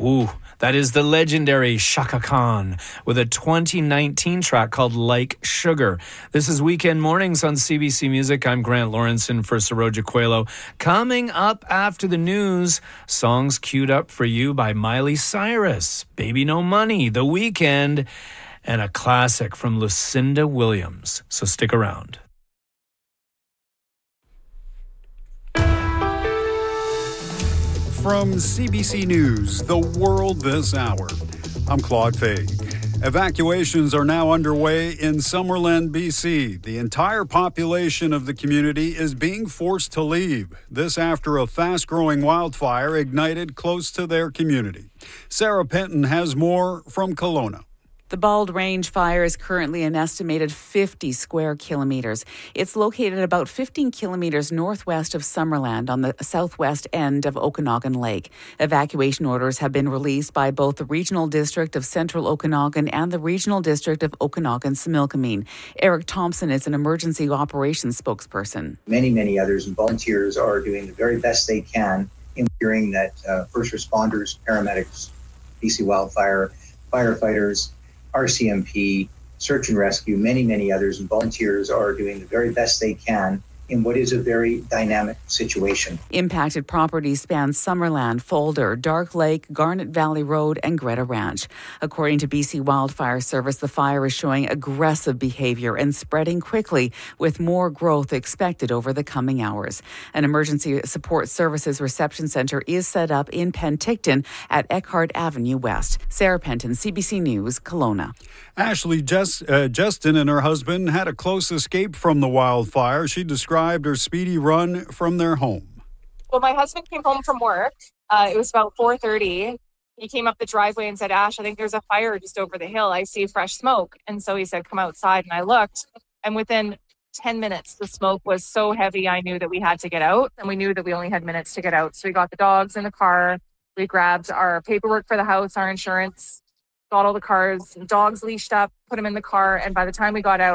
Ooh, that is the legendary Chaka Khan with a 2019 track called Like Sugar. This is Weekend Mornings on CBC Music. I'm Grant Lawrenson for Saroja Coelho. Coming up after the news, songs queued up for you by Miley Cyrus, Baby No Money, The Weeknd, and a classic from Lucinda Williams. So stick around. From CBC News, The World This Hour, I'm Claude Fay. Evacuations are now underway in Summerland, BC. The entire population of the community is being forced to leave. This after a fast-growing wildfire ignited close to their community. Sarah Penton has more from Kelowna. The Bald Range fire is currently an estimated 50 square kilometres. It's located about 15 kilometres northwest of Summerland on the southwest end of Okanagan Lake. Evacuation orders have been released by both the Regional District of Central Okanagan and the Regional District of Okanagan-Similkameen. Eric Thompson is an emergency operations spokesperson. Many others and volunteers are doing the very best they can in ensuring that first responders, paramedics, BC Wildfire, firefighters, RCMP, search and rescue, many others, and volunteers are doing the very best they can in what is a very dynamic situation. Impacted properties span Summerland, Folder, Dark Lake, Garnet Valley Road, and Greta Ranch. According to BC Wildfire Service, the fire is showing aggressive behavior and spreading quickly, with more growth expected over the coming hours. An emergency support services reception centre is set up in Penticton at Eckhart Avenue West. Sarah Penton, CBC News, Kelowna. Ashley Justin and her husband had a close escape from the wildfire. She described her speedy run from their home. Well, my husband came home from work. It was about 4:30. He came up the driveway and said, "Ash, I think there's a fire just over the hill. I see fresh smoke." And so he said, "Come outside." And I looked, and within 10 minutes, the smoke was so heavy, I knew that we had to get out, and we knew that we only had minutes to get out. So we got the dogs in the car. We grabbed our paperwork for the house, our insurance, got all the cars, dogs leashed up, put them in the car. And by the time we got out,